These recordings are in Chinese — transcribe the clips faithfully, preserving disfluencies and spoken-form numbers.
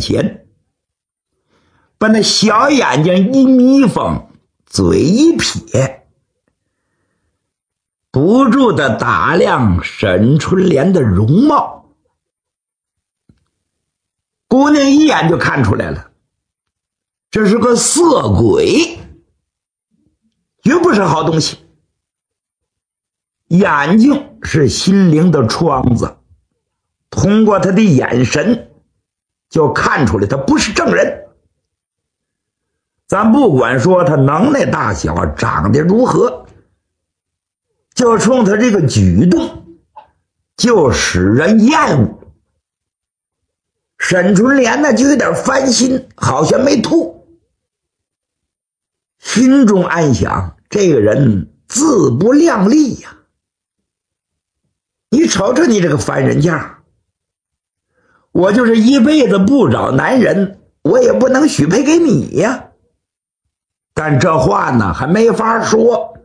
前，把那小眼睛一眯缝，嘴一撇，不住地打量沈春莲的容貌。姑娘一眼就看出来了，这是个色鬼，绝不是好东西。眼睛是心灵的窗子，通过他的眼神就看出来他不是正人。咱不管说他能耐大小，长得如何，就冲他这个举动就使人厌恶。沈春莲呢就有点烦心，好像没吐，心中暗想，这个人自不量力呀、啊！你瞅瞅你这个烦人样，我就是一辈子不找男人，我也不能许配给你呀。但这话呢还没法说。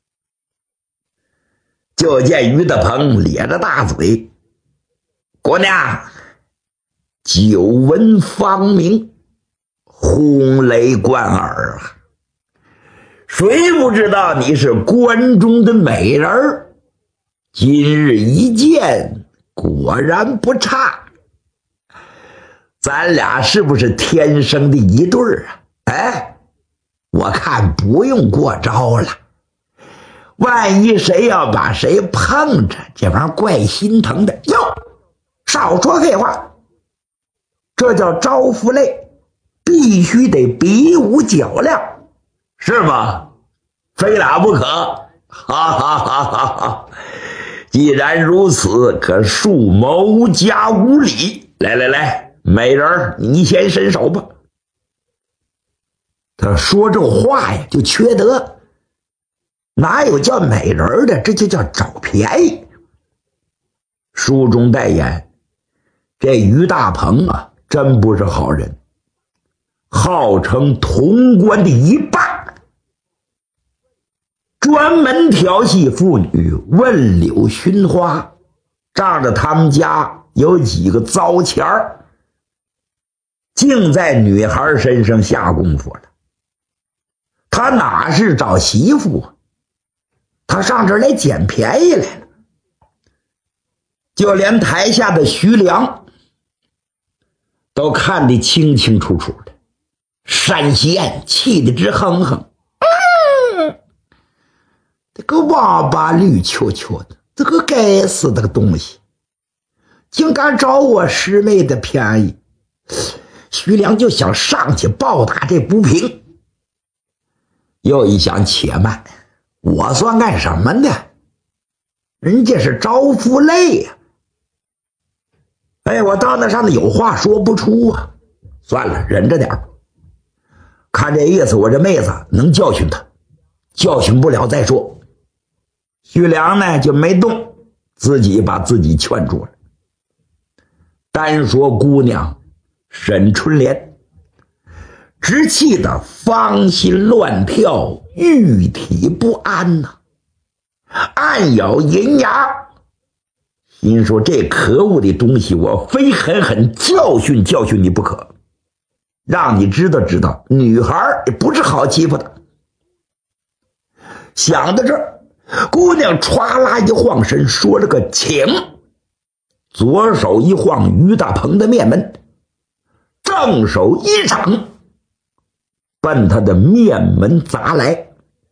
就见于大鹏咧着大嘴，姑娘，久闻芳名，轰雷贯耳啊！谁不知道你是关中的美人儿？今日一见，果然不差。咱俩是不是天生的一对儿啊？哎，我看不用过招了。万一谁要把谁碰着，这玩意儿怪心疼的。哟，少说废话，这叫招夫类，必须得比武较量，是吗？非打不可，哈哈哈哈哈！既然如此，可恕某家无礼。来来来，美人，你先伸手吧。他说这话呀，就缺德，哪有叫美人的？这就叫找便宜。书中代言，这于大鹏啊，真不是好人，号称潼关的一霸，专门调戏妇女，问柳寻花，仗着他们家有几个糟钱儿，净在女孩身上下功夫了。他哪是找媳妇啊，他上这儿来捡便宜来了。就连台下的徐良都看得清清楚楚的，单贤气得直哼哼。嗯，这个王八绿球球的，这个该死的个东西，竟敢找我师妹的便宜。徐良就想上去报答这不平，又一想，且慢，我算干什么的？人家是招夫类呀、啊！哎，我到那上头有话说不出啊，算了，忍着点儿。看这意思，我这妹子能教训他，教训不了再说。徐良呢就没动，自己把自己劝住了。单说姑娘沈春莲，直气得芳心乱跳，玉体不安呐、啊，暗咬银牙，心说这可恶的东西，我非狠狠教训教训你不可，让你知道知道女孩也不是好欺负的。想到这儿，姑娘歘啦一晃身，说了个请，左手一晃于大鹏的面门，正手一掌奔他的面门砸来。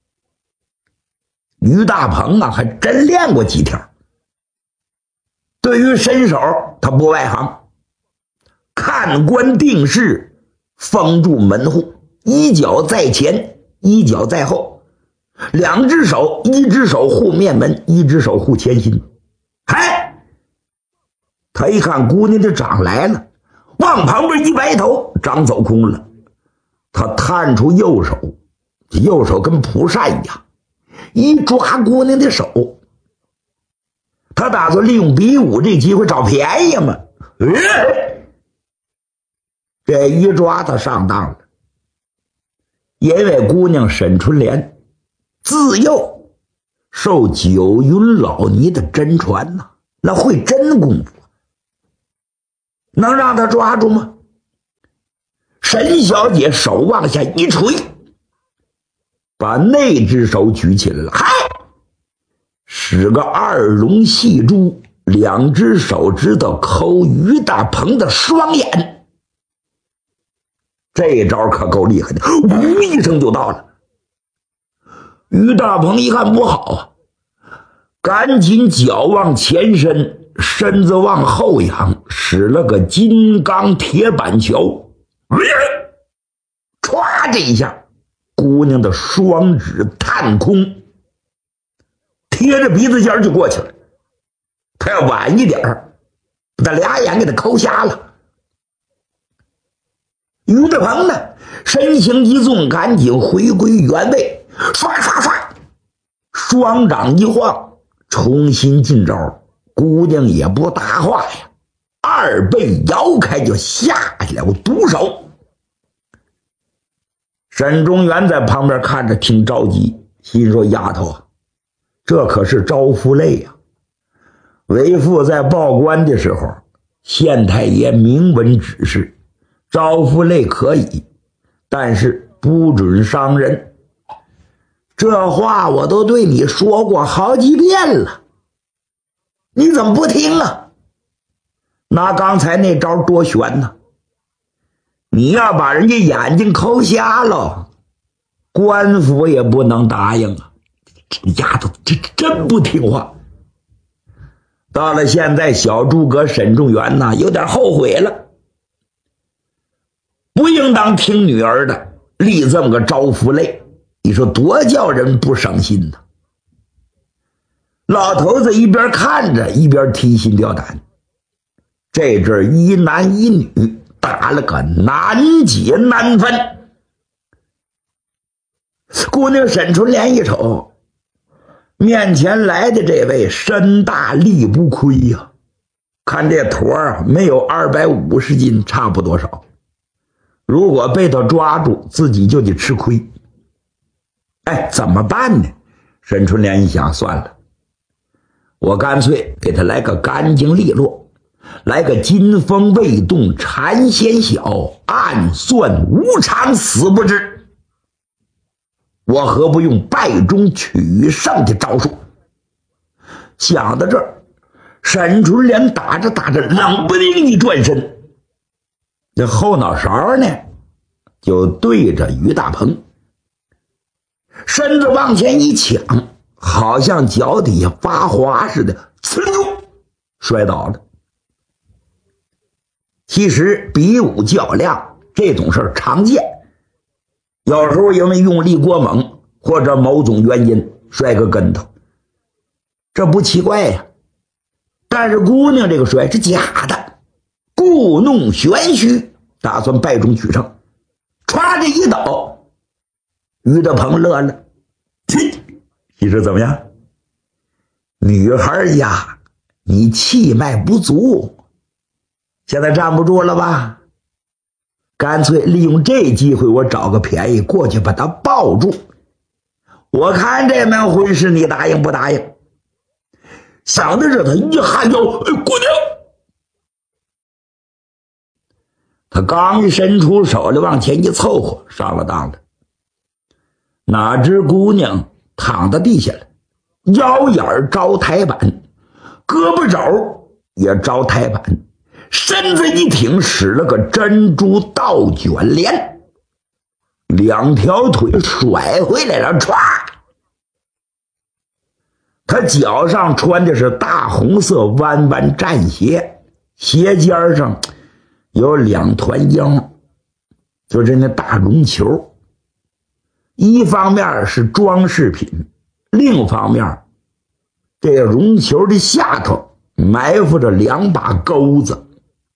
于大鹏啊，还真练过几条，对于身手他不外行，看官定势，封住门户，一脚在前，一脚在后，两只手，一只手护面门，一只手护前心。嗨，他一看姑娘的掌来了，往旁边一摆头，掌走空了。他探出右手，右手跟蒲扇一样，一抓姑娘的手。他打算利用比武这机会找便宜嘛。呃、这一抓他上当了，因为姑娘沈春莲自幼受九云老尼的真传呐、啊，那会真功夫，能让他抓住吗？ 沈小姐手往下一垂，把那只手举起来了，嗨，使个二龙戏珠，两只手指头抠于大鹏的双眼。这招可够厉害的，呜一声就到了。于大鹏一看不好啊，赶紧脚往前伸，身子往后仰，使了个金刚铁板桥，歘这一下，姑娘的双指探空，贴着鼻子尖就过去了。他要晚一点儿，把他俩眼给他抠瞎了。于大鹏呢，身形一纵，赶紧回归原位，刷刷刷，双掌一晃，重新进招。姑娘也不搭话呀，二背摇开就下了毒手。沈中原在旁边看着挺着急，心说丫头啊，这可是招夫累呀、啊。为父在报官的时候，县太爷明文指示，招夫累可以，但是不准伤人。这话我都对你说过好几遍了，你怎么不听啊？那刚才那招多悬呢，你要把人家眼睛抠瞎了，官府也不能答应啊。这丫头这真不听话。到了现在，小诸葛沈仲元呐，有点后悔了，不应当听女儿的，立这么个招夫累，你说多叫人不省心呢。老头子一边看着一边提心吊胆，这阵一男一女打了个难解难分。姑娘沈春莲一瞅，面前来的这位身大力不亏呀、啊，看这坨啊，没有二百五十斤，差不多少。如果被他抓住，自己就得吃亏。哎，怎么办呢？沈春莲一想，算了，我干脆给他来个干净利落，来个金风未动禅先晓，暗算无常死不知。我何不用败中取胜的招数？想到这儿，沈春莲打着打着，冷不丁一转身，这后脑勺呢就对着于大鹏，身子往前一抢，好像脚底下发滑似的，呲溜摔倒了。其实比武较量这种事儿常见，有时候因为用力过猛或者某种原因摔个跟头，这不奇怪呀。但是姑娘这个摔是假的，故弄玄虚，打算败中取胜。歘这一倒，于大鹏乐了，你说怎么样？女孩呀，你气脉不足，现在站不住了吧？干脆利用这机会，我找个便宜过去把他抱住。我看这门婚事你答应不答应？想到这，他一喊腰，哎，姑娘！他刚伸出手来往前一凑合，上了当了。哪知姑娘躺在地下了，腰眼着台板，胳膊肘也着台板，身子一挺，使了个珍珠倒卷帘，两条腿甩回来了，歘！他脚上穿的是大红色弯弯战鞋，鞋尖上有两团缨，就是那大绒球。一方面是装饰品，另一方面这个绒球的下头埋伏着两把钩子，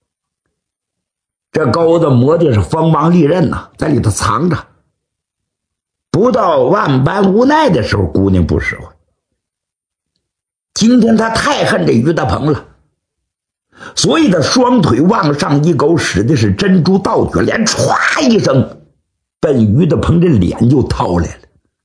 这钩子磨的是锋芒利刃呐、啊，在里头藏着。不到万般无奈的时候，姑娘不使唤。今天她太恨这于大鹏了，所以他双腿往上一勾，使的是珍珠倒卷帘，歘一声奔于大鹏这脸就掏来了。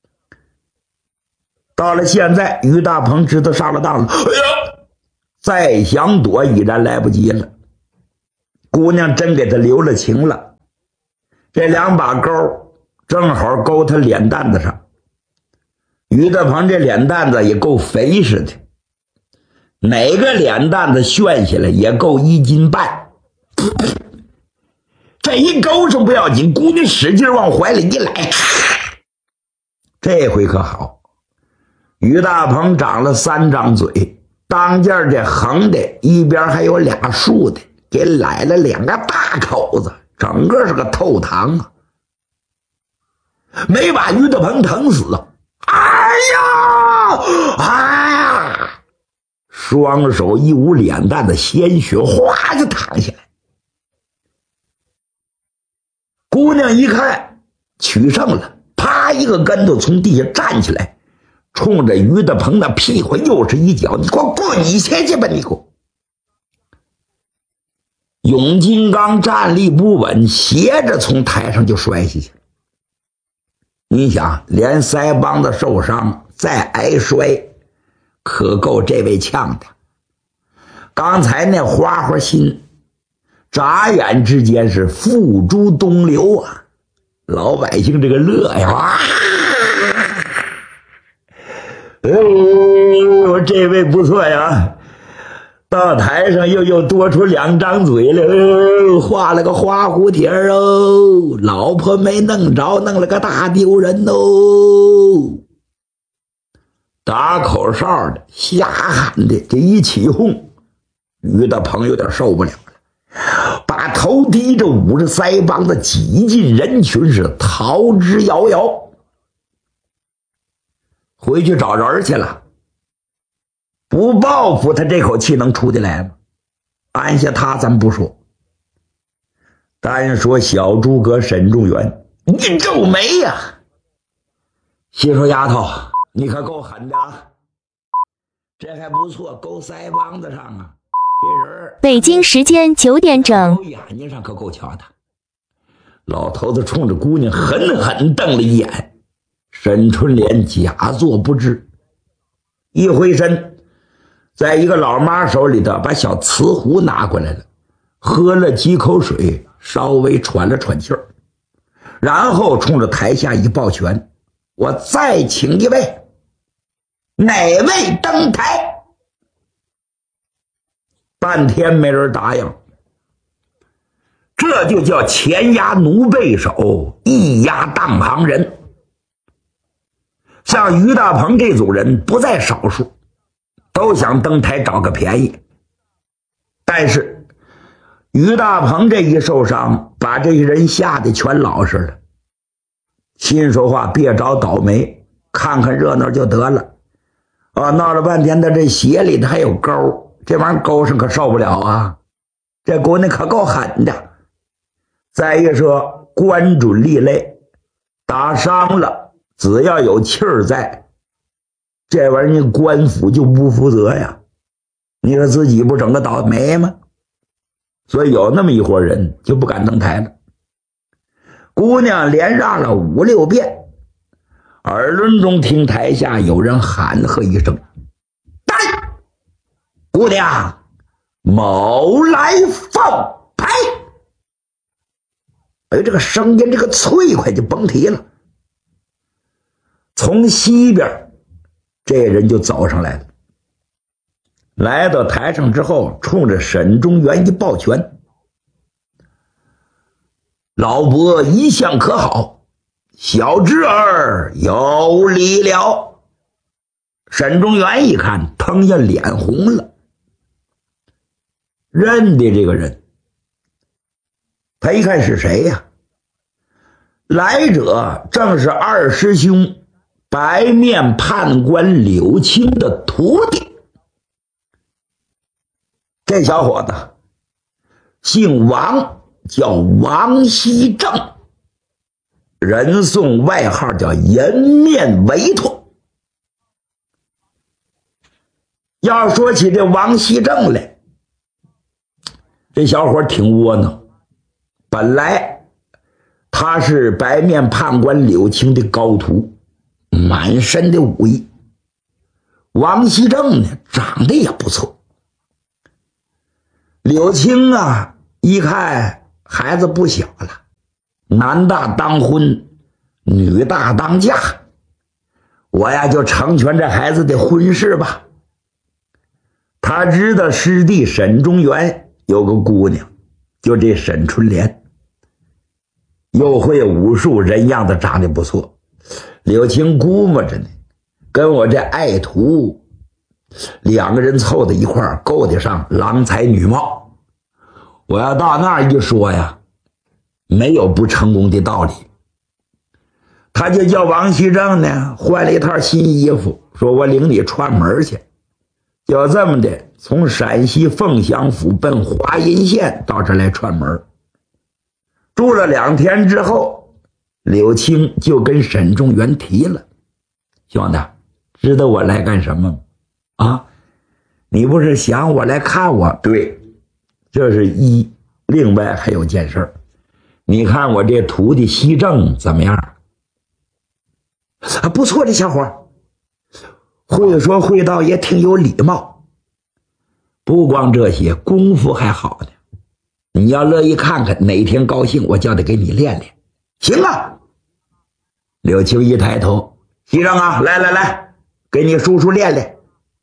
到了现在，于大鹏知道上了当了，哎呀，再想躲已然来不及了。姑娘真给他留了情了， 这两把钩正好勾他脸蛋子上。于德鹏这脸蛋子也够肥实的，哪个脸蛋子炫下来也够一斤半。这一勾上不要紧，姑娘使劲往怀里一来，这回可好，于大鹏长了三张嘴，当间这横的一边还有俩竖的，给来了两个大口子，整个是个透膛啊！没把于大鹏疼死。哎呀！哎呀！双手一捂脸蛋的鲜血，哗就淌下来。姑娘一看取胜了，啪一个跟头从地下站起来，冲着于大鹏的屁股又是一脚：“你给我滚下去吧！你给我！”永金刚站立不稳，斜着从台上就摔下去。你想，连腮帮子受伤，再挨摔，可够这位呛的。刚才那花花心，眨眼之间是付诸东流啊！老百姓这个乐呀，啊！哎呦，这位不错呀，到台上又又多出两张嘴了，哦，画了个花蝴蝶哦，老婆没弄着，弄了个大丢人哦。打口哨的瞎喊的这一起哄，于大鹏有点受不了了，把头低着捂着腮帮子挤进人群，是逃之夭夭。回去找人去了，不报复他这口气能出得来吗？按下他咱不说，单说小诸葛沈仲元一皱眉呀，啊，心说丫头你可够狠的啊，这还不错，勾腮帮子上啊，这人北京时间九点整， 眼睛上可够瞧的。老头子冲着姑娘狠狠瞪了一眼，沈春莲假作不知，一回身，在一个老妈手里头把小瓷壶拿过来了，喝了几口水，稍微喘了喘气儿，然后冲着台下一抱拳：“我再请一位，哪位登台？”半天没人答应，这就叫前压奴背手，一压当行人。像于大鹏这组人不在少数，都想登台找个便宜。但是于大鹏这一受伤，把这些人吓得全老实了，心说话别找倒霉，看看热闹就得了。啊，闹了半天他这鞋里头还有钩，这玩意儿勾上可受不了啊，这姑娘可够狠的。再一说关准立类，打伤了只要有气儿在，这玩意儿官府就不负责呀，你说自己不整个倒霉吗？所以有那么一伙人就不敢登台了。姑娘连让了五六遍，耳轮中听台下有人喊喝一声：“来，姑娘，某来放牌！”哎，这个声音这个脆快就甭提了。从西边这人就走上来了，来到台上之后，冲着沈中元一抱拳：“老伯一向可好，小侄儿有礼了。”沈中元一看，腾下脸红了，认得这个人。他一看是谁呀？来者正是二师兄白面判官柳青的徒弟。这小伙子姓王，叫王锡正，人送外号叫颜面维托。要说起这王锡正来，这小伙挺窝囊。本来他是白面判官柳青的高徒，满身的武艺。王锡正呢，长得也不错。柳青啊，一看孩子不小了， 男大当婚，女大当嫁，我呀就成全这孩子的婚事吧。他知道师弟沈中原有个姑娘，就这沈春莲，又会武术，人样子长得不错。柳青估摸着呢，跟我这爱徒两个人凑在一块儿，够得上郎才女貌。我要到那儿一说呀，没有不成功的道理。他就叫王锡正呢换了一套新衣服，说我领你串门去。就这么的，从陕西凤翔府奔华阴县到这来串门。住了两天之后，柳青就跟沈中原提了：兄弟，知道我来干什么吗？啊，你不是想我来看我？对，这是一。另外还有件事，你看我这徒弟西正怎么样？啊，不错，这小伙会说会道，也挺有礼貌。不光这些，功夫还好呢。你要乐意看看，哪天高兴我叫他给你练练。行啊。柳青一抬头：西正啊，来来来，给你叔叔练练。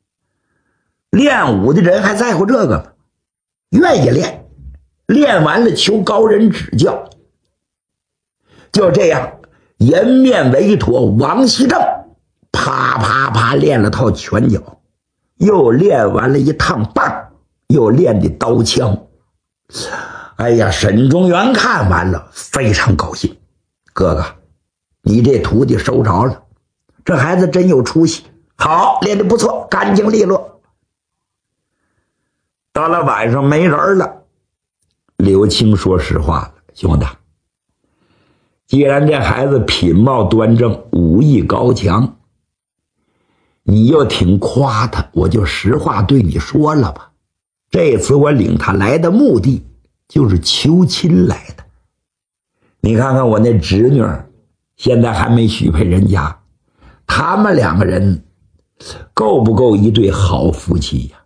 练武的人还在乎这个吗？愿意练，练完了求高人指教。就这样，颜面为妥，王锡正啪啪啪练了套拳脚，又练完了一趟棒，又练的刀枪。哎呀，沈中原看完了非常高兴，哥哥，你这徒弟收着了，这孩子真有出息，好，练得不错，干净利落。到了晚上没人了，柳青说实话了：兄弟，既然这孩子品貌端正，武艺高强，你又挺夸他，我就实话对你说了吧。这次我领他来的目的就是求亲来的。你看看我那侄女现在还没许配人家，他们两个人够不够一对好夫妻呀？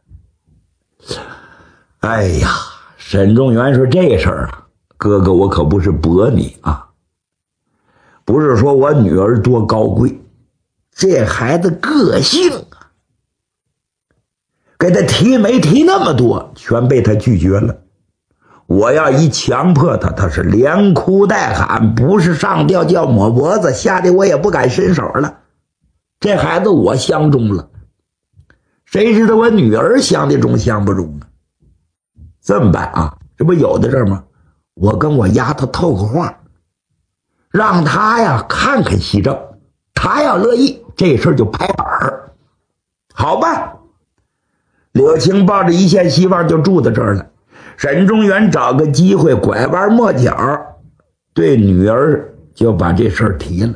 哎呀，沈中原说这事儿啊，哥哥我可不是驳你啊，不是说我女儿多高贵，这孩子个性啊，给他提没提那么多，全被他拒绝了。我要一强迫他，他是连哭带喊，不是上吊叫抹脖子，吓得我也不敢伸手了。这孩子我相中了，谁知道我女儿相得中相不中啊？这么办啊，这不有的这吗？我跟我丫头透个话，让他呀看看西正，他要乐意，这事儿就拍板儿，好吧？柳青抱着一线希望就住在这儿了。沈中原找个机会拐弯抹角，对女儿就把这事儿提了。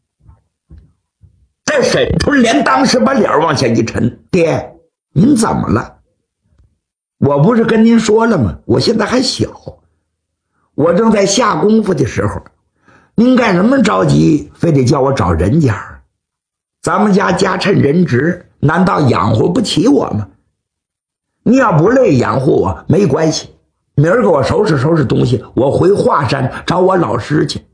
这沈春莲当时把脸往下一沉：爹，您怎么了？我不是跟您说了吗？我现在还小，我正在下功夫的时候，您干什么着急，非得叫我找人家？咱们家家趁人直，难道养活不起我吗？你要不累养活我没关系，明儿给我收拾收拾东西，我回华山找我老师去。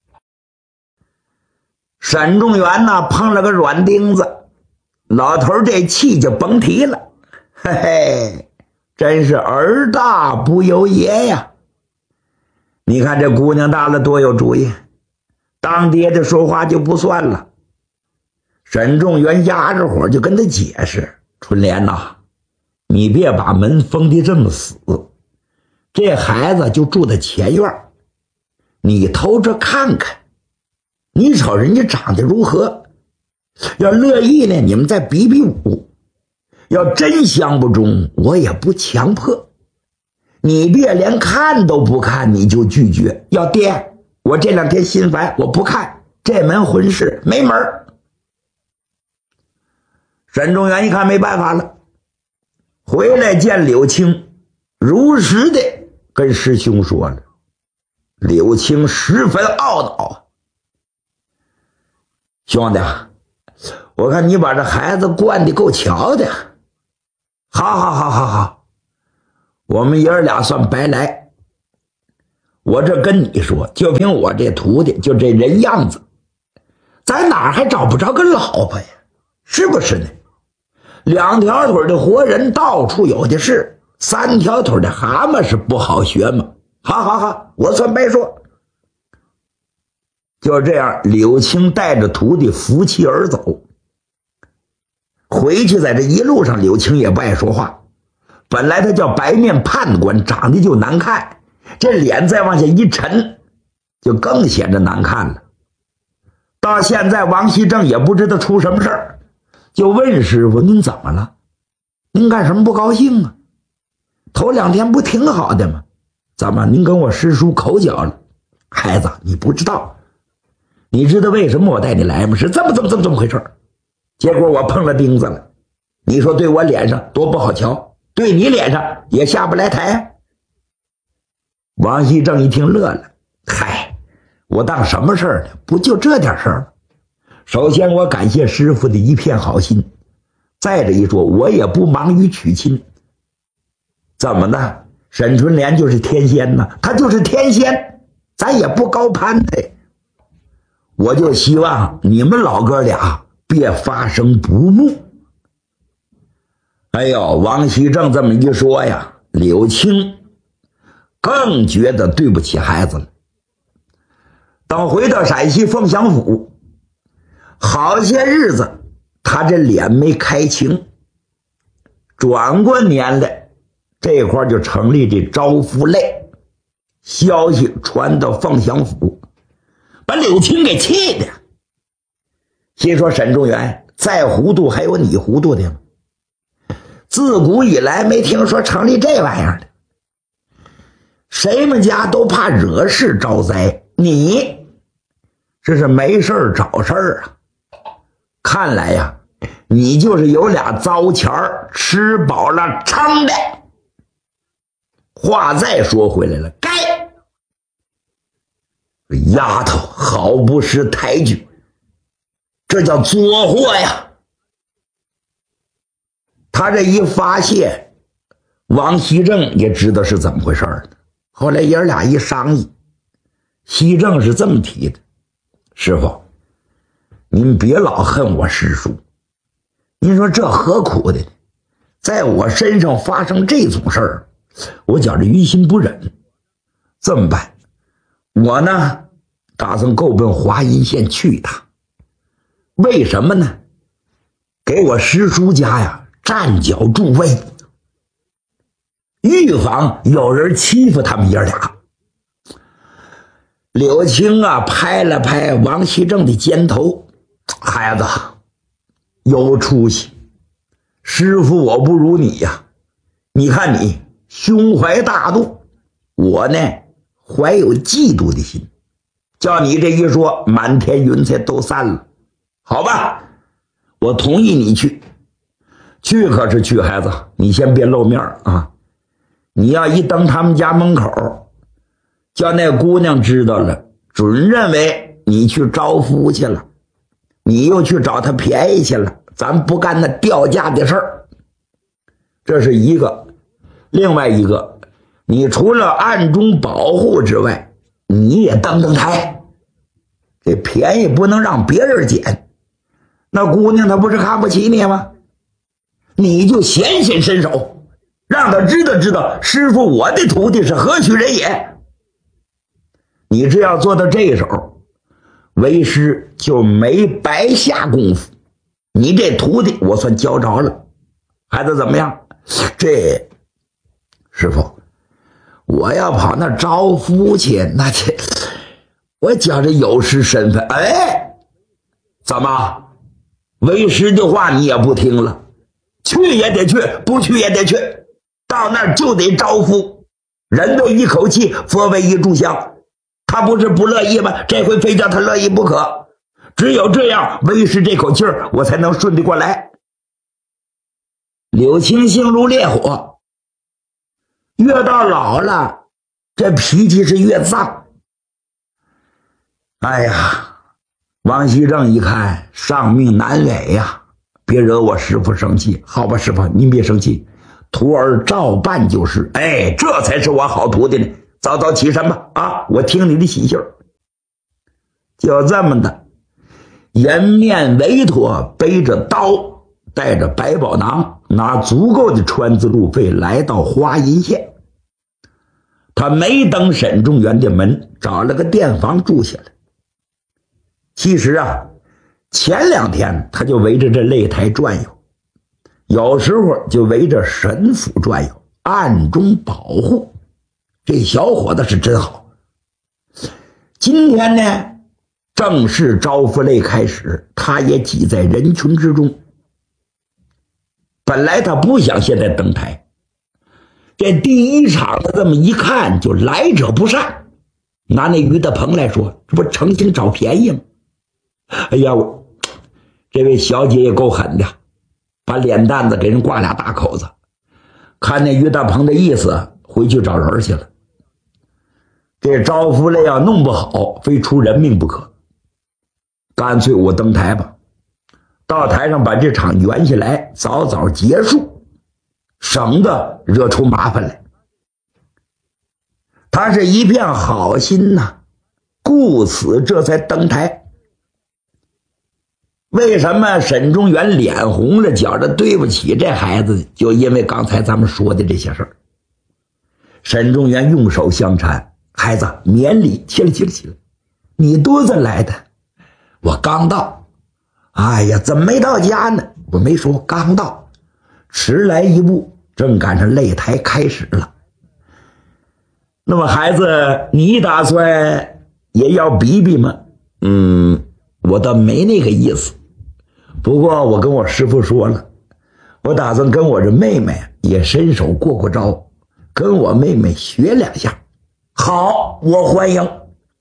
沈中原呢碰了个软钉子，老头这气就甭提了。嘿嘿，真是儿大不由爷呀！你看这姑娘大了多有主意，当爹的说话就不算了。沈中原压着火就跟他解释：春莲呐，你别把门封得这么死，这孩子就住在前院，你偷着看看，你瞅人家长得如何，要乐意呢你们再比比武，要真相不中我也不强迫，你别连看都不看你就拒绝，要爹我这两天心烦，我不看这门婚事没门。沈中原一看没办法了，回来见柳青，如实的跟师兄说了。柳青十分懊恼啊：兄弟，我看你把这孩子惯得够巧的。好好好好好，我们爷儿俩算白来。 我这跟你说，就凭我这徒弟，就这人样子，在哪儿还找不着个老婆呀？是不是呢？两条腿的活人到处有的是，三条腿的蛤蟆是不好学吗？好好好，我算白说。就这样，柳青带着徒弟扶骑而走。回去在这一路上，柳青也不爱说话。本来他叫白面判官，长得就难看，这脸再往下一沉，就更显得难看了。到现在，王熙正也不知道出什么事儿，就问师傅：“您怎么了？您干什么不高兴啊？头两天不挺好的吗？怎么您跟我师叔口角了？孩子，你不知道，你知道为什么我带你来吗？是这么这么这么这么回事儿。结果我碰了钉子了，你说对我脸上多不好瞧，对你脸上也下不来台。”王熙正一听乐了：“嗨，我当什么事儿呢？不就这点事儿吗？首先我感谢师傅的一片好心，再者一说，我也不忙于娶亲。怎么的？沈春莲就是天仙呢？他就是天仙，咱也不高攀他。我就希望你们老哥俩别发生不睦。”哎呦，王熙正这么一说呀，柳青更觉得对不起孩子了。等回到陕西凤翔府，好些日子他这脸没开清。转过年来，这块就成立这招夫类，消息传到凤翔府，把柳青给气的。心说沈仲元再糊涂还有你糊涂的吗？自古以来没听说成立这玩意儿的，谁们家都怕惹事招灾，你这是没事找事儿啊！看来呀，你就是有俩糟钱儿，吃饱了撑的。话再说回来了，该丫头好不识抬举，这叫作祸呀！他这一发泄，王熙正也知道是怎么回事了。后来爷儿俩一商议，熙正是这么提的：“师傅，您别老恨我师叔，您说这何苦的呢？在我身上发生这种事儿，我觉着于心不忍。这么办？我呢，打算够奔华阴县去一趟。为什么呢？给我师叔家呀站脚助威，预防有人欺负他们爷俩。”柳青啊拍了拍王熙正的肩头：“孩子，有出息，师傅我不如你呀。你看你胸怀大度，我呢怀有嫉妒的心，叫你这一说，满天云彩都散了。好吧，我同意你去。去可是去，孩子，你先别露面啊！你要一登他们家门口，叫那姑娘知道了，准认为你去招夫去了，你又去找他便宜去了，咱不干那掉价的事儿。这是一个。另外一个，你除了暗中保护之外，你也登登台，这便宜不能让别人捡。那姑娘她不是看不起你吗？你就显显身手，让他知道知道师傅我的徒弟是何许人也。你只要做到这手，为师就没白下功夫，你这徒弟我算教着了。孩子怎么样？这师傅，我要跑那招夫去，那这我觉着有失身份。哎，怎么为师的话你也不听了？去也得去，不去也得去，到那儿就得招夫。人为一口气，佛为一炷香，他不是不乐意吗？这回非叫他乐意不可。只有这样，为师这口气儿我才能顺得过来。柳青性如烈火，越到老了，这脾气是越脏。哎呀，王熙正一看上命难违呀，别惹我师父生气。好吧，师父您别生气，徒儿照办就是。哎，这才是我好徒弟呢， 早早起身吧，啊，我听你的喜讯。就这么的，颜面委托背着刀，带着百宝囊，拿足够的船资路费来到华阴县。他没登沈仲元的门，找了个店房住下来。其实啊，前两天他就围着这擂台转悠，有时候就围着沈府转悠，暗中保护。这小伙子是真好。今天呢，正式招抚擂开始，他也挤在人群之中。本来他不想现在登台，这第一场他这么一看就来者不善。拿那于德鹏来说，这不诚心找便宜吗？哎呀，我这位小姐也够狠的，把脸蛋子给人挂俩大口子。看那于德鹏的意思，回去找人去了。这招抚擂要弄不好，非出人命不可。干脆我登台吧，到台上把这场圆下来，早早结束，省得惹出麻烦来。他是一片好心呐、啊，故此这才登台。为什么沈仲元脸红了，觉着对不起这孩子？就因为刚才咱们说的这些事儿。沈仲元用手相搀，孩子免礼，起来起来起来，你多早来的？我刚到。哎呀，怎么没到家呢？我没说刚到，迟来一步，正赶上擂台开始了。那么孩子，你打算也要比比吗？嗯，我倒没那个意思。不过我跟我师父说了，我打算跟我这妹妹也伸手过过招，跟我妹妹学两下。好，我欢迎。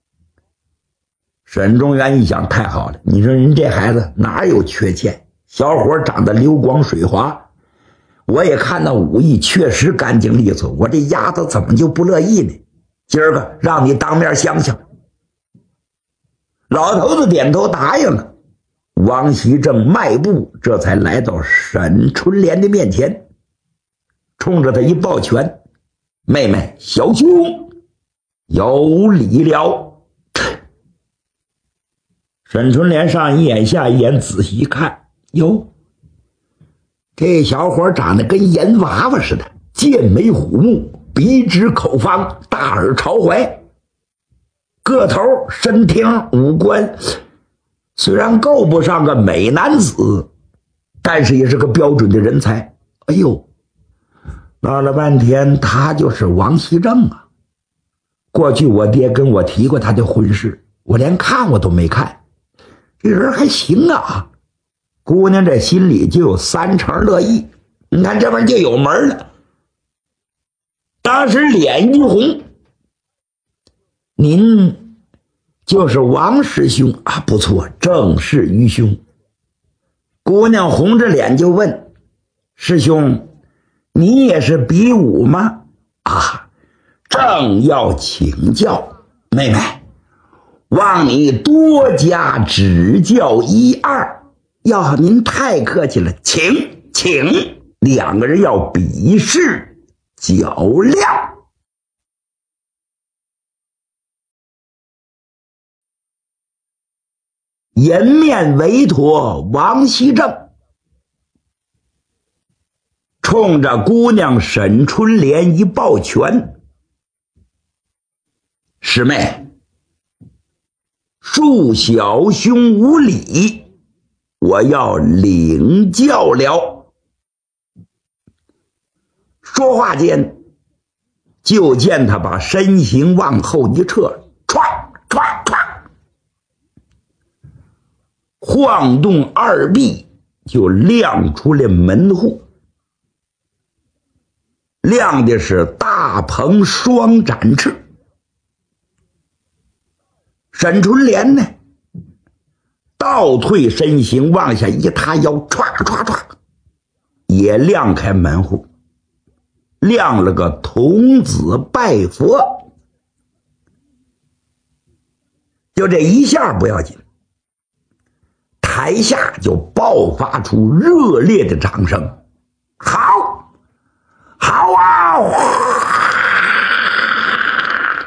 沈仲元一想，太好了，你说人这孩子哪有缺欠？小伙长得流光水滑，我也看到武艺确实干净利索，我这丫头怎么就不乐意呢？今儿个让你当面想想。老头子点头答应了。王熙正迈步，这才来到沈春莲的面前，冲着他一抱拳：“妹妹，小兄有礼了。”沈春莲上一眼下一眼，仔细一看，哟，这小伙长得跟盐娃娃似的，剑眉虎目，鼻直口方，大耳朝怀，个头身挺，五官虽然够不上个美男子，但是也是个标准的人才。哎呦，闹了半天他就是王熙正啊！过去我爹跟我提过他的婚事，我连看我都没看，这人还行啊。姑娘这心里就有三成乐意，你看这边就有门了。当时脸一红，您就是王师兄啊？不错，正是于兄。姑娘红着脸就问：“师兄，你也是比武吗？”啊，正要请教，妹妹，望你多加指教一二。要您太客气了，请请。两个人要比试较量。颜面委托王熙正，冲着姑娘沈春莲一抱拳：“师妹，恕小兄无礼，我要领教了。”说话间，就见他把身形往后一撤，唰唰唰，晃动二臂，就亮出了门户。亮的是大鹏双展翅。沈春莲呢，倒退身形往下一塌腰，唰唰唰，也亮开门户，亮了个童子拜佛。就这一下不要紧，台下就爆发出热烈的掌声。好，好啊！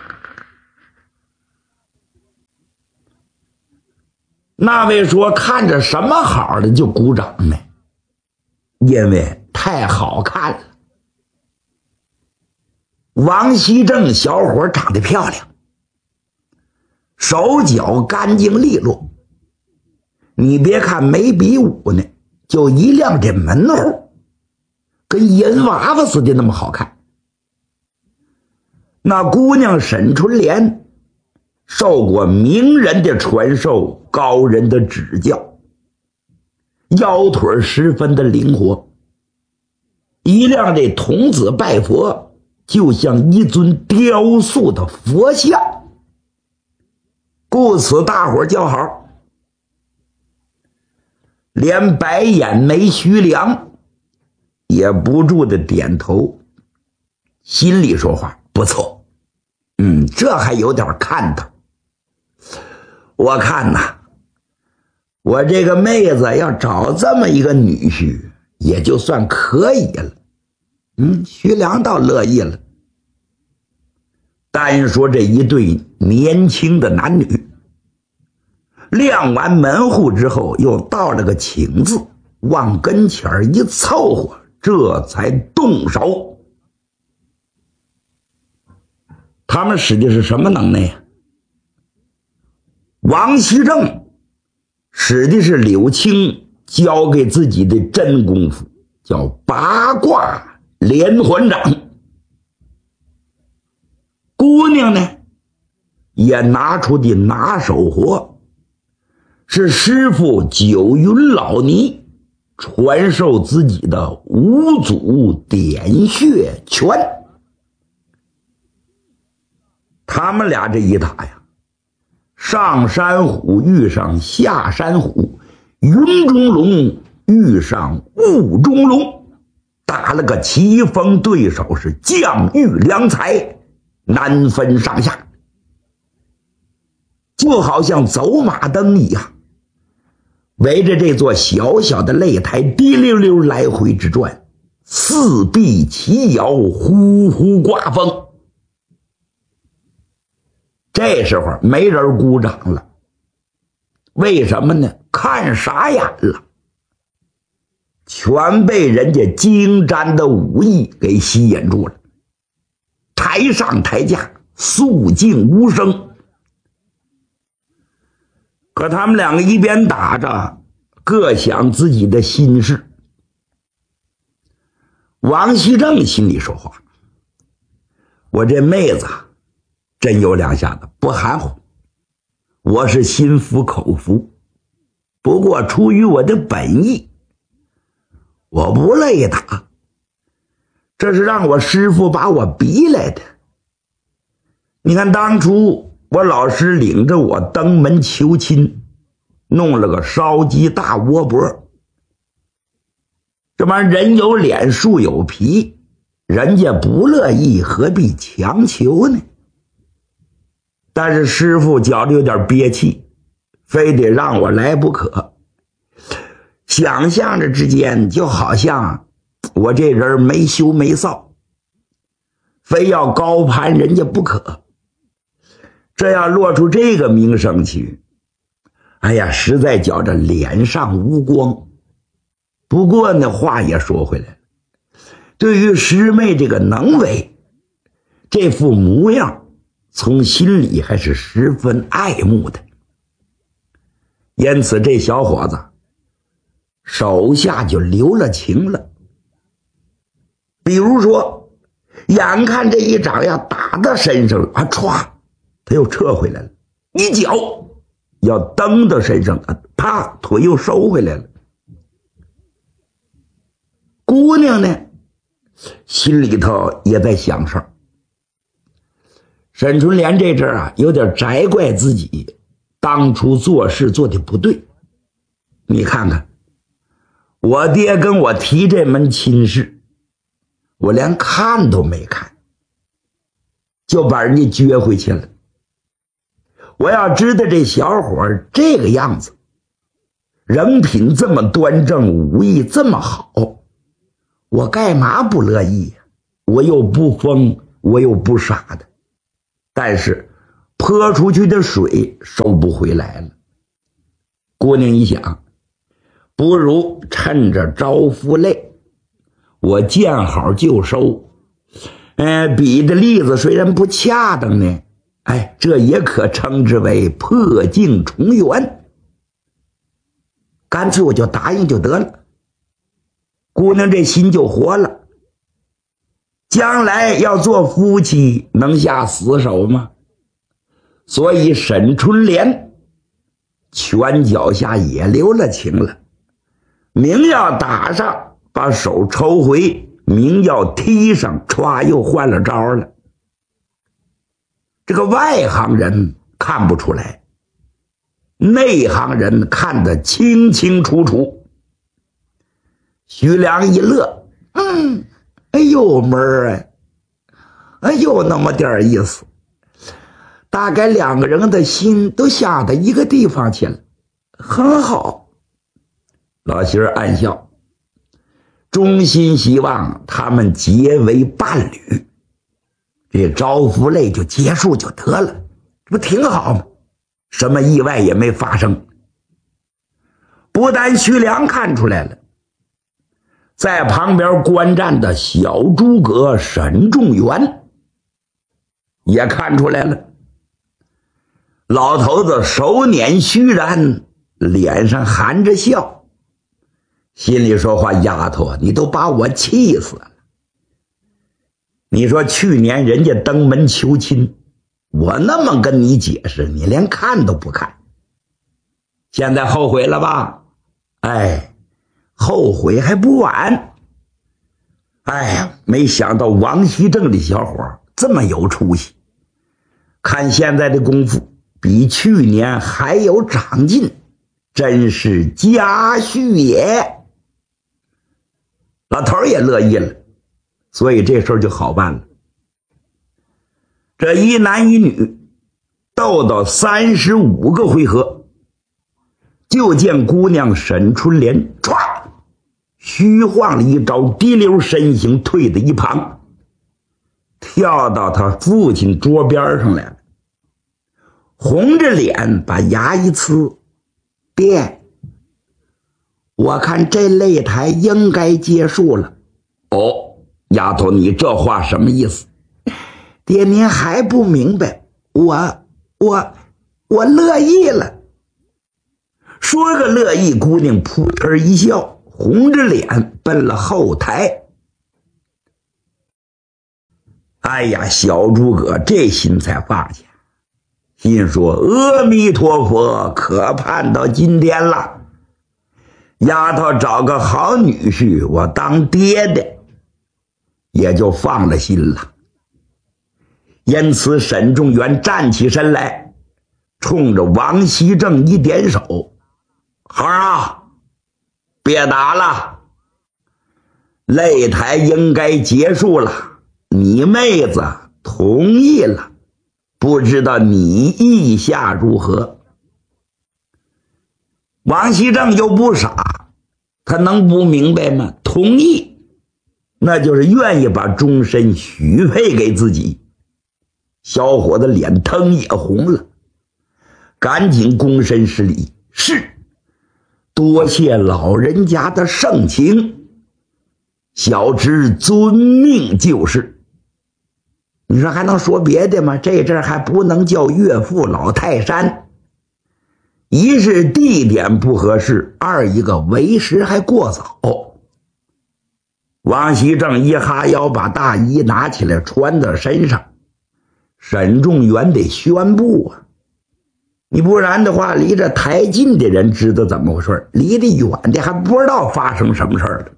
那位说看着什么好的就鼓掌呢？因为太好看了。王熙正小伙长得漂亮，手脚干净利落，你别看没比武呢，就一亮这门户，跟银娃娃似的那么好看。那姑娘沈春莲受过名人的传授，高人的指教，腰腿十分的灵活，一亮这童子拜佛就像一尊雕塑的佛像，故此大伙叫好。连白眼眉徐良也不住的点头，心里说话，不错，嗯，这还有点看头。我看呐，我这个妹子要找这么一个女婿也就算可以了。嗯，徐良倒乐意了。单说这一对年轻的男女，亮完门户之后又到了个请字，往跟前一凑合，这才动手。他们使的是什么能耐呀？王熙正使的是柳青教给自己的真功夫，叫八卦连环掌。姑娘呢也拿出的拿手活，是师傅九云老尼传授自己的五祖点穴拳。他们俩这一打呀，上山虎遇上下山虎，云中龙遇上雾中龙，打了个棋逢对手，是将遇良才，难分上下，就好像走马灯一样，围着这座小小的擂台滴溜溜来回之转，四壁齐摇，呼呼刮风。这时候没人鼓掌了，为什么呢？看傻眼了，全被人家精湛的武艺给吸引住了。台上台下肃静无声，可他们两个一边打着，各想自己的心事。王熙正心里说话，我这妹子真有两下子，不含糊，我是心服口服，不过出于我的本意，我不乐意打，这是让我师父把我逼来的。你看当初我老师领着我登门求亲，弄了个烧鸡大窝脖，这玩意儿人有脸树有皮，人家不乐意何必强求呢？但是师父觉得有点憋气，非得让我来不可。想象着之间就好像我这人没羞没臊，非要高攀人家不可。这要落出这个名声去，哎呀，实在觉着脸上无光。不过呢，话也说回来了，对于师妹这个能为，这副模样，从心里还是十分爱慕的。因此这小伙子手下就留了情了。比如说眼看这一掌要打到身上啊，歘，他又撤回来了，一脚要蹬到身上，啪，腿又收回来了。姑娘呢心里头也在享受。沈春莲这阵儿啊，有点责怪自己当初做事做的不对。你看看，我爹跟我提这门亲事，我连看都没看，就把人家撅回去了。我要知道这小伙这个样子，人品这么端正，武艺这么好，我干嘛不乐意呀？我又不疯，我又不傻的。但是泼出去的水收不回来了。 姑娘一想，不如趁着招夫累，我见好就收。呃，比的例子虽然不恰当呢，哎，这也可称之为破镜重圆。干脆我就答应就得了。姑娘这心就活了。将来要做夫妻，能下死手吗？所以沈春莲拳脚下也留了情了，明要打上，把手抽回，明要踢上，歘又换了招了。这个外行人看不出来，内行人看得清清楚楚。徐良一乐，嗯，哎呦门儿哎，哎呦那么点意思，大概两个人的心都下到一个地方去了，很好。老媳儿暗笑，衷心希望他们结为伴侣，这招夫累就结束就得了，这不挺好吗？什么意外也没发生。不但徐良看出来了，在旁边观战的小诸葛沈仲元也看出来了。老头子手捻虚髯，脸上含着笑，心里说话，丫头，你都把我气死了。你说去年人家登门求亲，我那么跟你解释，你连看都不看，现在后悔了吧？哎，后悔还不晚。哎呀，没想到王熙正这小伙这么有出息，看现在的功夫比去年还有长进，真是家婿也。老头也乐意了，所以这事儿就好办了。这一男一女斗到三十五个回合，就见姑娘沈春莲唰虚晃了一招，滴溜身形退到一旁，跳到他父亲桌边上来了，红着脸把牙一呲，爹，我看这擂台应该结束了。哦，丫头，你这话什么意思？爹，您还不明白，我我我乐意了。说个乐意，姑娘扑哧一笑，红着脸奔了后台。哎呀，小诸葛这心才放下，心说阿弥陀佛，可盼到今天了。丫头找个好女婿，我当爹的也就放了心了。因此沈仲元站起身来，冲着王熙正一点手，孩儿啊，别打了，擂台应该结束了，你妹子同意了，不知道你意下如何？王熙正又不傻，他能不明白吗？同意，那就是愿意把终身许配给自己。小伙子脸腾也红了，赶紧躬身施礼，是，多谢老人家的盛情，小侄遵命就是。你说还能说别的吗？这阵还不能叫岳父老泰山，一是地点不合适，二一个为时还过早。王熙正一哈腰，把大衣拿起来穿到身上。沈仲元得宣布啊，你不然的话，离这台近的人知道怎么回事，离得远的还不知道发生什么事了。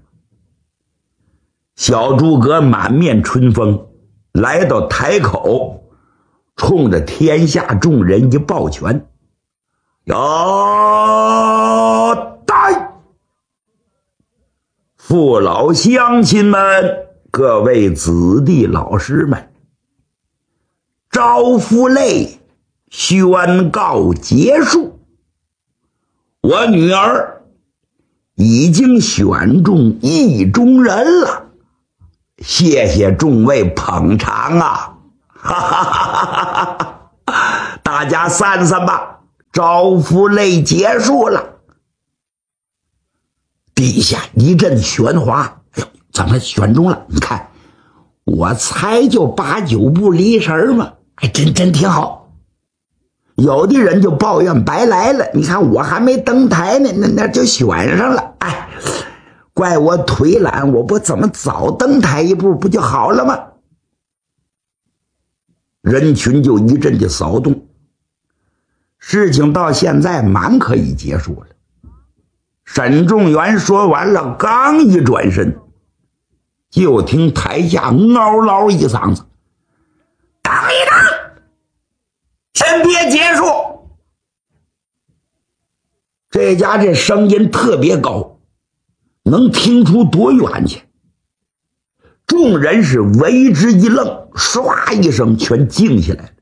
小诸葛满面春风，来到台口，冲着天下众人一抱拳，要带父老乡亲们，各位子弟老师们，招夫擂宣告结束，我女儿已经选中意中人了，谢谢众位捧场啊！哈哈哈哈哈！大家散散吧，招夫擂结束了。 底下一阵喧哗，哎呦，怎么选中了？你看，我猜就八九不离十嘛，还真真挺好。有的人就抱怨白来了，你看我还没登台呢，那那就选上了，哎，怪我腿懒，我不怎么早登台一步不就好了吗？人群就一阵的骚动。事情到现在满可以结束了。沈仲元说完了，刚一转身，就听台下嗷嗷一嗓子：“等一等，先别结束！”这家这声音特别高，能听出多远去。众人是为之一愣，唰一声全静下来了。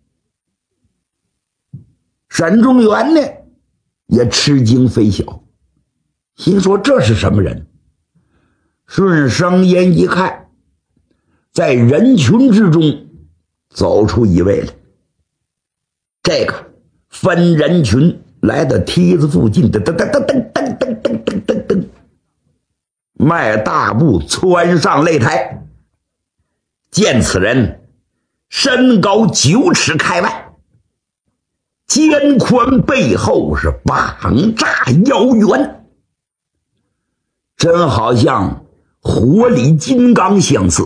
沈仲元呢也吃惊非小，心说这是什么人？顺声音一看，在人群之中走出一位来。这个分人群来到梯子附近，噔噔噔噔噔噔噔噔噔噔噔，迈大步窜上擂台。见此人，身高九尺开外，肩宽背厚，是膀炸腰圆，真好像火里金刚相似。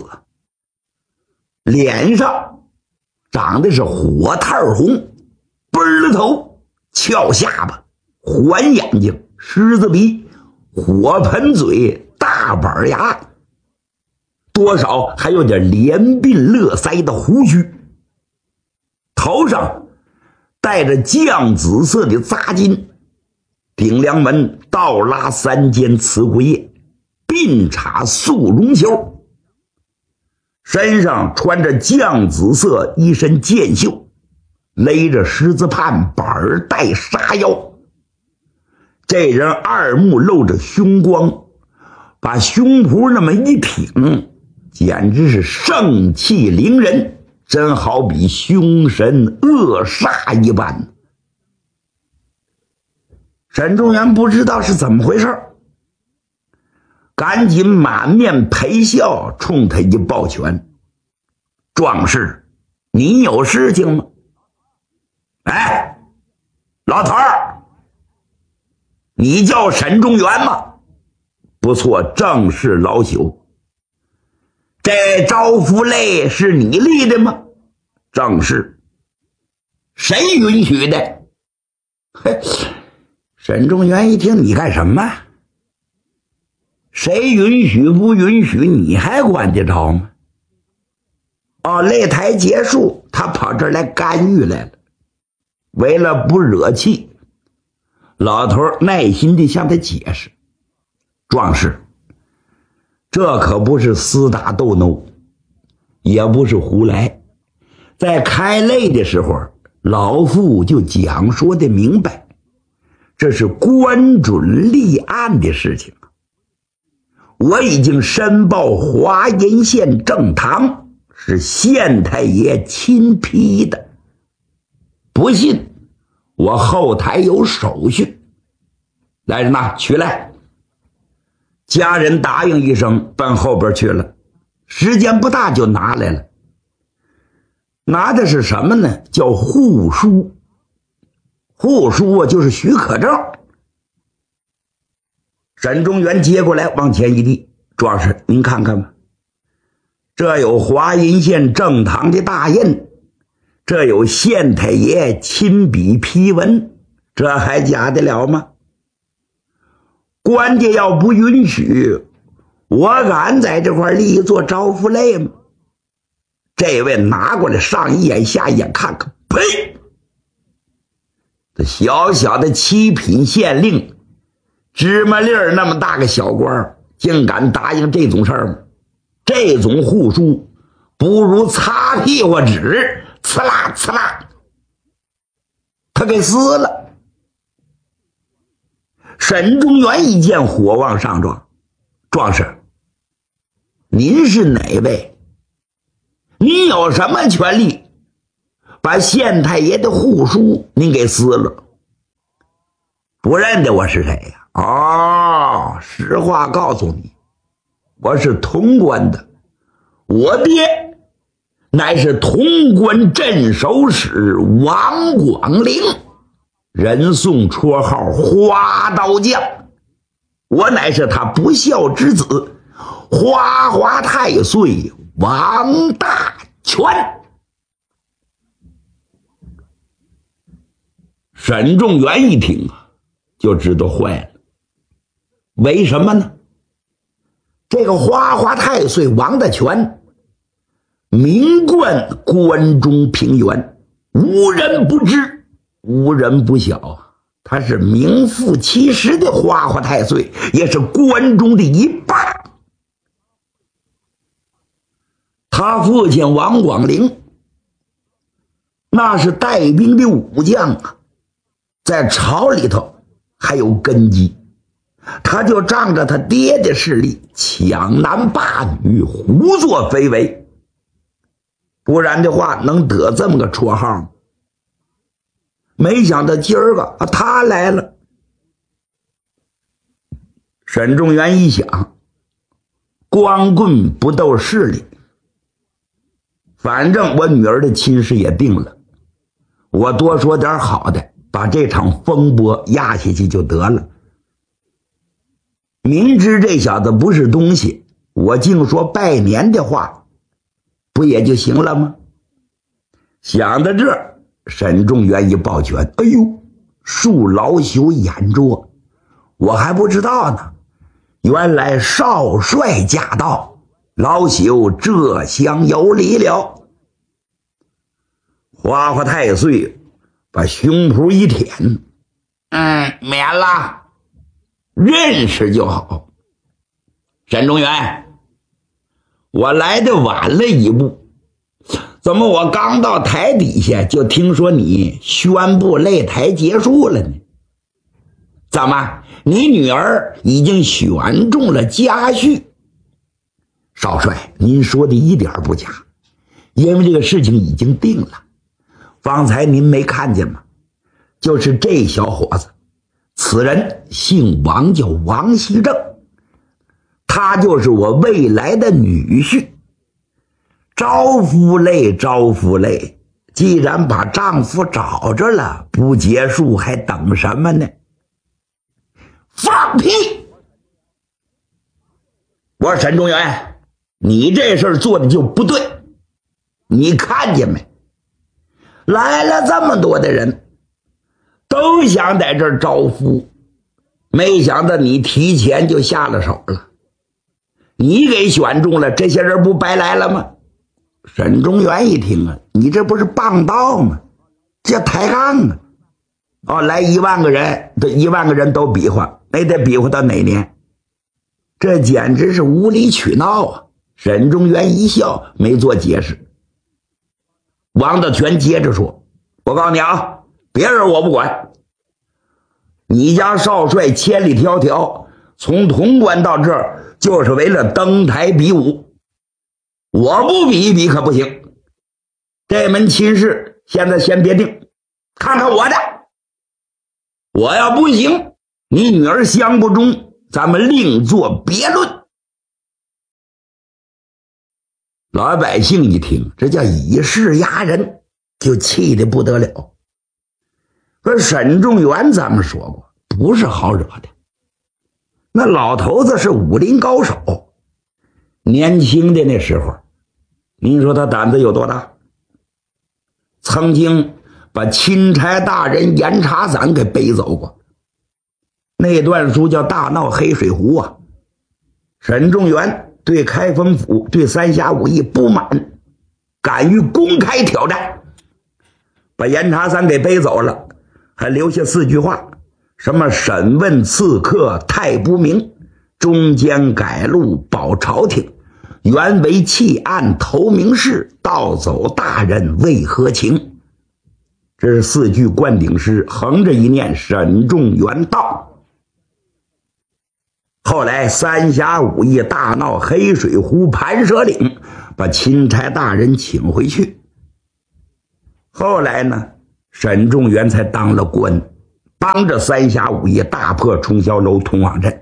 脸上长得是火炭红，奔儿头，翘下巴，环眼睛，狮子鼻，火盆嘴，大板牙，多少还有点连鬓络腮的胡须，头上带着绛紫色的扎金，顶梁门倒拉三尖瓷桂叶，鬓插素绒球，身上穿着绛紫色一身箭袖，勒着狮子畔，板带沙腰。这人二目露着凶光，把胸脯那么一挺，简直是盛气凌人，真好比凶神恶煞一般。沈仲元不知道是怎么回事，赶紧满面陪笑，冲他一抱拳：“壮士，你有事情吗？”“哎，老头儿，你叫沈仲元吗？不错，正是老朽。这招符擂是你立的吗？”“正是。”“谁允许的？”嘿，沈仲元一听，你干什么？谁允许不允许你还管得着吗？哦，擂台结束，他跑这儿来干预来了。为了不惹气，老头耐心地向他解释：“壮士，这可不是厮打斗殴，也不是胡来。在开擂的时候，老夫就讲说的明白，这是官准立案的事情。我已经申报华阴县正堂，是县太爷亲批的。不信，我后台有手续。来人呐，取来。”家人答应一声，奔后边去了。时间不大就拿来了。拿的是什么呢？叫户书。户书啊，就是许可证。沈仲元接过来，往前一递：“壮士，您看看吧，这有华阴县正堂的大印，这有县太爷亲笔批文，这还假得了吗？官家要不允许，我敢在这块立一座招符擂吗？”这位拿过来上一眼下一眼看看，呸！这小小的七品县令，芝麻粒儿那么大个小官，竟敢答应这种事儿吗？这种户书不如擦屁股纸，呲啦呲啦，他给撕了。沈仲元一见，火往上撞：“壮士，您是哪位？您有什么权利把县太爷的户书您给撕了？”“不认得我是谁呀？” 哦，实话告诉你，我是潼关的，我爹乃是潼关镇守使王广陵，人送绰号花刀将。我乃是他不孝之子，花花太岁王大全。沈仲元一听啊，就知道坏了。为什么呢？这个花花太岁王大全名冠关中平原，无人不知，无人不晓。他是名副其实的花花太岁，也是关中的一霸。他父亲王广陵那是带兵的武将啊，在朝里头还有根基。他就仗着他爹的势力，抢男霸女，胡作非为，不然的话能得这么个绰号吗？没想到今儿个啊，他来了。沈仲元一想，光棍不斗势力，反正我女儿的亲事也定了，我多说点好的，把这场风波压下去就得了。明知这小子不是东西，我净说拜年的话，不也就行了吗？想到这儿，沈仲元一抱拳，哎呦，恕老朽眼拙，我还不知道呢，原来少帅驾到，老朽这厢有礼了。花花太岁把胸脯一舔，嗯，免了，认识就好。沈仲元，我来的晚了一步，怎么我刚到台底下就听说你宣布擂台结束了呢？怎么你女儿已经选中了家婿？少帅，您说的一点不假，因为这个事情已经定了。方才您没看见吗？就是这小伙子，此人姓王，叫王熙正，他就是我未来的女婿。招夫累，招夫累，既然把丈夫找着了，不结束还等什么呢？放屁！我说沈仲元，你这事儿做的就不对。你看见没？来了这么多的人，都想在这儿招夫，没想到你提前就下了手了。你给选中了，这些人不白来了吗？沈仲元一听啊，你这不是棒道吗？这抬杠啊！哦，来一万个人，这一万个人都比划，那得比划到哪年？这简直是无理取闹啊！沈仲元一笑，没做解释。王大全接着说：“我告诉你啊，别人我不管，你家少帅千里迢迢从潼关到这儿，就是为了登台比武。我不比一比可不行，这门亲事现在先别定，看看我的。我要不行，你女儿相不中，咱们另作别论。”老百姓一听，这叫以势压人，就气得不得了。说沈仲元咱们说过，不是好惹的。那老头子是武林高手，年轻的那时候，您说他胆子有多大？曾经把钦差大人严查伞给背走过，那段书叫大闹黑水湖啊。沈仲元对开封府对三峡武艺不满，敢于公开挑战，把严查伞给背走了，还留下四句话，什么审问刺客太不明，中间改路保朝廷，原为弃暗投明事，盗走大人为何情？这是四句灌顶诗，横着一念，沈仲元到。后来三峡武艺大闹黑水湖盘蛇岭，把钦差大人请回去。后来呢，沈仲元才当了官， 帮着三峡五爷大破冲霄楼通往镇。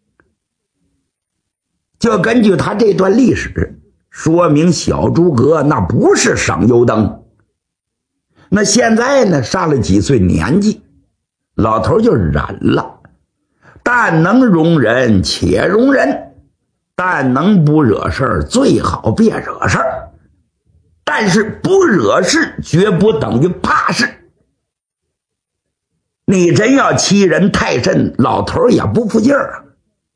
就根据他这段历史，说明小诸葛那不是省油灯。那现在呢，上了几岁年纪，老头就忍了，但能容人且容人，但能不惹事儿最好别惹事儿，但是不惹事绝不等于怕事。你真要欺人太甚，老头也不服劲儿啊。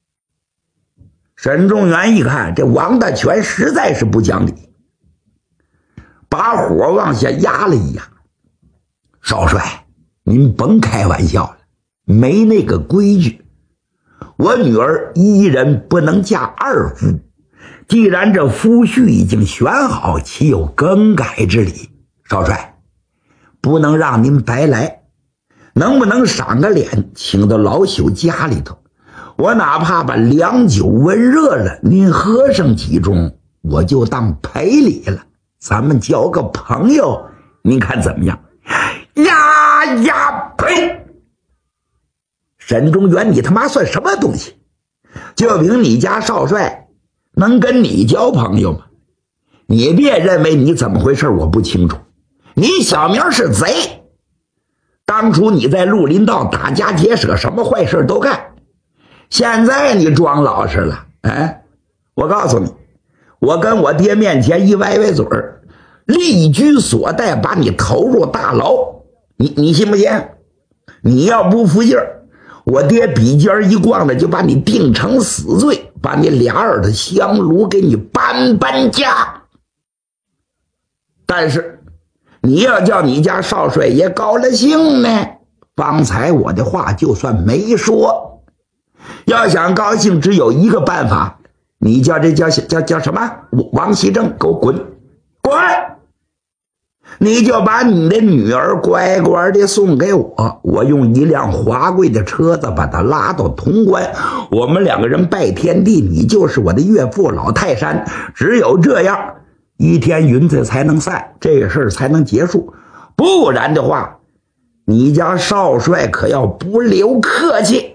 沈仲元一看这王大全实在是不讲理，把火往下压了一压。少帅，您甭开玩笑了，没那个规矩。我女儿一人不能嫁二夫，既然这夫婿已经选好，岂有更改之理？少帅，不能让您白来，能不能赏个脸，请到老朽家里头？我哪怕把凉酒温热了，您喝上几盅，我就当赔礼了。咱们交个朋友，您看怎么样？呀呀呸！沈中元，你他妈算什么东西？就凭你家少帅能跟你交朋友吗？你别认为你怎么回事我不清楚，你小名是贼。当初你在绿林道打家劫舍，什么坏事都干，现在你装老实了。哎，我告诉你，我跟我爹面前一歪歪嘴儿，立居所带，把你投入大牢，你你信不信？你要不服劲儿，我爹笔尖一逛的就把你定成死罪，把你俩耳的香炉给你搬搬家。但是你要叫你家少帅爷高了兴呢，方才我的话就算没说。要想高兴，只有一个办法，你叫这叫叫叫什么？王锡正，给我滚滚！你就把你的女儿乖乖的送给我，我用一辆华贵的车子把她拉到潼关，我们两个人拜天地，你就是我的岳父老泰山。只有这样，一天云彩才能散，这个事儿才能结束。不然的话，你家少帅可要不留客气。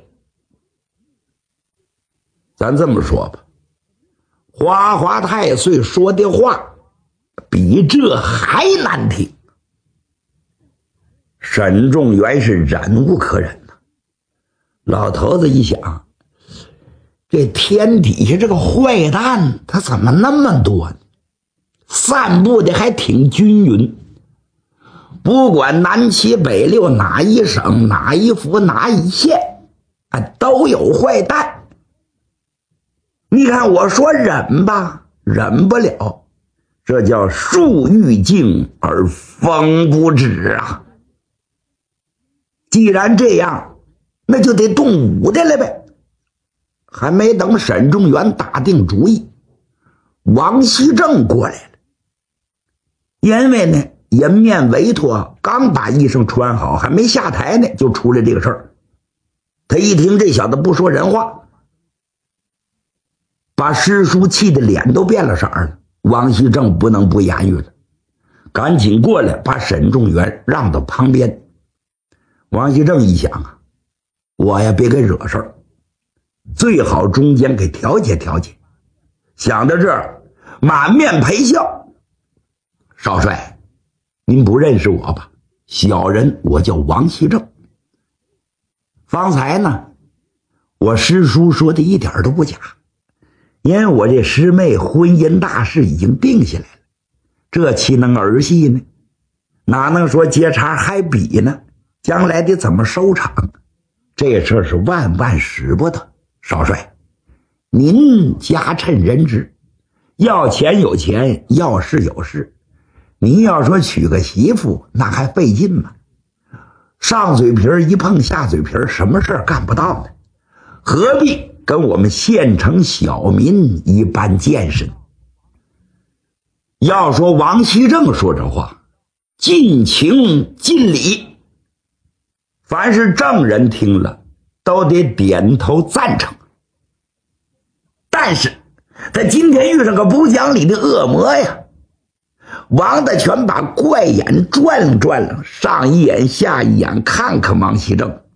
咱这么说吧，花花太岁说的话比这还难听。沈仲元是忍无可忍呐。老头子一想，这天底下这个坏蛋他怎么那么多呢？散布的还挺均匀，不管南七北六，哪一省哪一府哪一县啊，都有坏蛋。你看我说忍吧，忍不了，这叫树欲静而风不止啊。既然这样，那就得动武的了呗。还没等沈仲元打定主意，王锡正过来了。因为呢，人面委托刚把衣裳穿好，还没下台呢，就出了这个事儿。他一听这小子不说人话，把师叔气的脸都变了色了。王锡正不能不言语了，赶紧过来把沈仲元让到旁边。王锡正一想啊，我呀别给惹事儿，最好中间给调解调解。想到这儿，满面陪笑。少帅，您不认识我吧？小人我叫王锡正。方才呢，我师叔说的一点都不假，因为我这师妹婚姻大事已经定下来了，这岂能儿戏呢？哪能说接茬还比呢？将来得怎么收场？这事儿是万万使不得。少帅，您家趁人之，要钱有钱，要事有事。您要说娶个媳妇，那还费劲吗？上嘴皮一碰下嘴皮，什么事儿干不到呢？何必跟我们县城小民一般见识呢？要说王锡正说这话，尽情尽理，凡是正人听了都得点头赞成。但是他今天遇上个不讲理的恶魔呀！王大全把怪眼转了转了，上一眼下一眼看看王锡正，